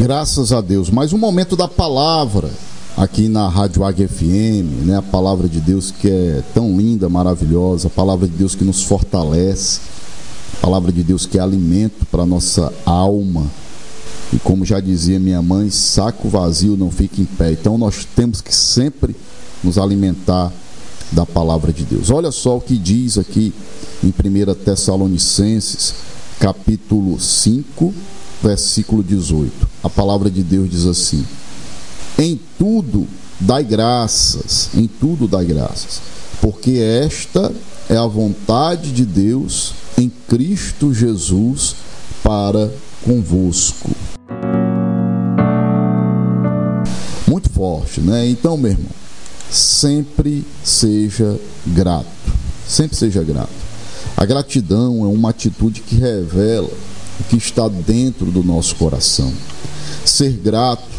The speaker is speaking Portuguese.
Graças a Deus. Mais um momento da palavra aqui na Rádio Águia FM, né? A palavra de Deus que é tão linda, maravilhosa, a palavra de Deus que nos fortalece, a palavra de Deus que é alimento para a nossa alma. E como já dizia minha mãe, saco vazio não fica em pé. Então nós temos que sempre nos alimentar da palavra de Deus. Olha só o que diz aqui em 1 Tessalonicenses, capítulo 5, versículo 18. A palavra de Deus diz assim: em tudo dai graças, porque esta é a vontade de Deus em Cristo Jesus para convosco. Muito forte, né? Então, meu irmão, sempre seja grato. Sempre seja grato. A gratidão é uma atitude que revela o que está dentro do nosso coração. Ser grato